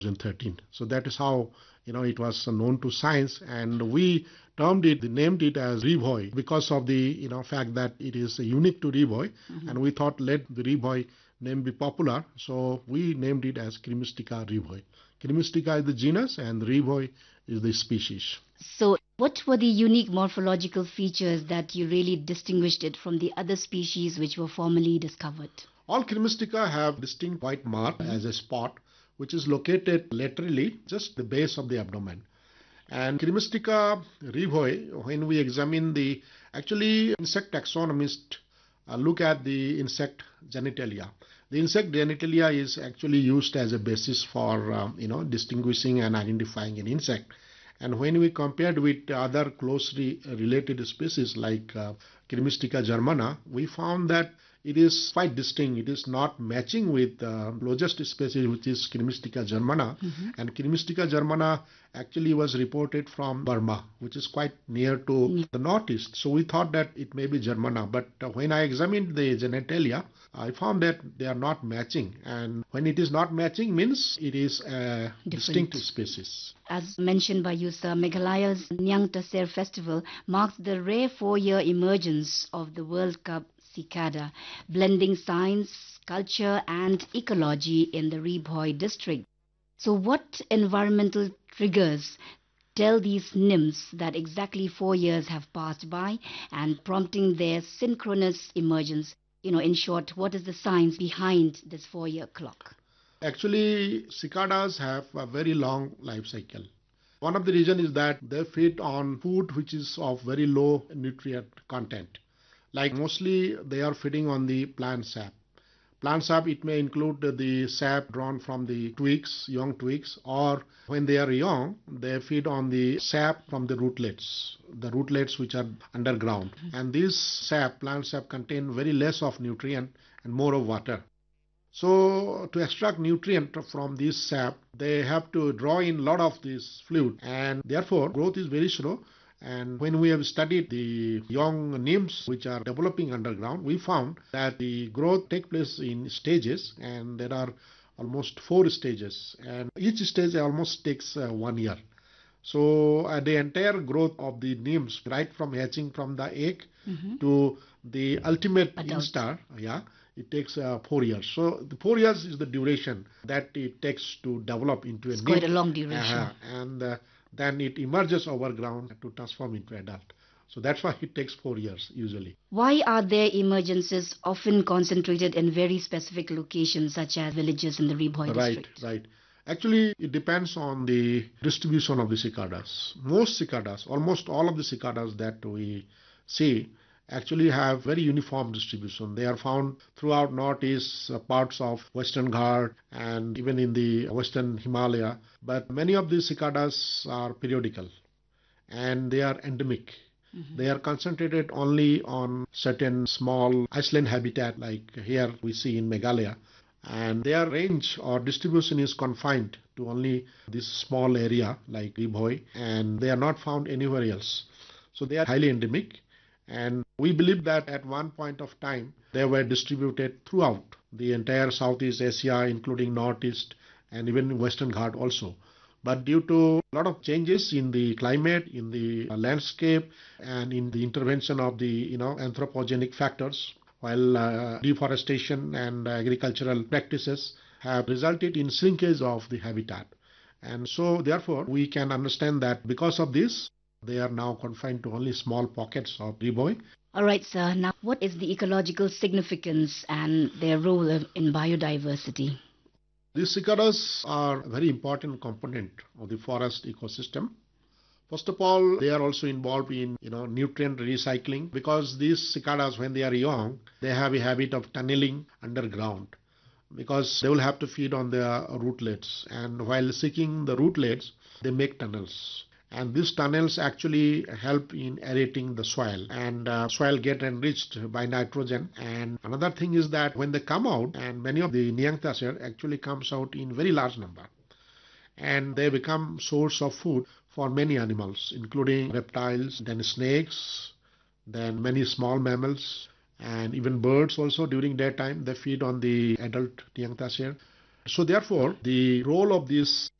2013. So that is how it was known to science, and we named it as Revoi because of the fact that it is unique to Revoi, and we thought let the Revoi name be popular, so we named it as Cremistica revoi. Cremistica is the genus and Revoi is the species. So what were the unique morphological features that you really distinguished it from the other species which were formerly discovered? All Cremistica have distinct white mark as a spot, which is located laterally, just the base of the abdomen. And Cremistica revoi, when we examine actually insect taxonomists look at the insect genitalia. The insect genitalia is actually used as a basis for distinguishing and identifying an insect. And when we compared with other closely related species like Cremistica germana, we found that it is quite distinct. It is not matching with the closest species, which is Cremistica germana. And Cremistica germana actually was reported from Burma, which is quite near to the northeast. So we thought that it may be germana. But when I examined the genitalia, I found that they are not matching. And when it is not matching means it is a distinct species. As mentioned by you, sir, Meghalaya's Nyang Taser festival marks the rare 4-year emergence of the World Cup cicada, blending science, culture and ecology in the Revoi district. So what environmental triggers tell these nymphs that exactly 4 years have passed by and prompting their synchronous emergence? In short, what is the science behind this 4-year clock? Actually, cicadas have a very long life cycle. One of the reasons is that they feed on food which is of very low nutrient content. Like mostly they are feeding on the plant sap. Plant sap, it may include the sap drawn from the twigs, young twigs, or when they are young, they feed on the sap from the rootlets which are underground. And this sap, plant sap, contain very less of nutrient and more of water. So to extract nutrient from this sap, they have to draw in a lot of this fluid, and therefore growth is very slow. And when we have studied the young nymphs which are developing underground, we found that the growth takes place in stages, and there are almost 4 stages, and each stage almost takes 1 year. So the entire growth of the nymphs, right from hatching from the egg to the ultimate instar, it takes 4 years. So the 4 years is the duration that it takes to develop into a nymph. Quite a long duration. And then it emerges overground to transform into adult. So that's why it takes 4 years usually. Why are their emergences often concentrated in very specific locations such as villages in the Revoi district? Right. Actually, it depends on the distribution of the cicadas. Most cicadas, almost all of the cicadas that we see, actually have very uniform distribution. They are found throughout northeast parts of Western Ghat and even in the Western Himalaya. But many of these cicadas are periodical and they are endemic. They are concentrated only on certain small island habitat like here we see in Meghalaya. And their range or distribution is confined to only this small area like Revoi, and they are not found anywhere else. So they are highly endemic. And we believe that at one point of time, they were distributed throughout the entire Southeast Asia, including Northeast and even Western Ghat also. But due to a lot of changes in the climate, in the landscape, and in the intervention of the anthropogenic factors, while deforestation and agricultural practices have resulted in shrinkage of the habitat. And so therefore, we can understand that because of this, they are now confined to only small pockets of Revoi. All right, sir. Now, what is the ecological significance and their role in biodiversity? These cicadas are a very important component of the forest ecosystem. First of all, they are also involved in nutrient recycling, because these cicadas, when they are young, they have a habit of tunneling underground because they will have to feed on their rootlets, and while seeking the rootlets, they make tunnels. And these tunnels actually help in aerating the soil, and soil get enriched by nitrogen. And another thing is that when they come out, and many of the Nyang Taser actually comes out in very large number, and they become source of food for many animals, including reptiles, then snakes, then many small mammals, and even birds also during daytime. They feed on the adult Nyang Taser. So therefore, the role of these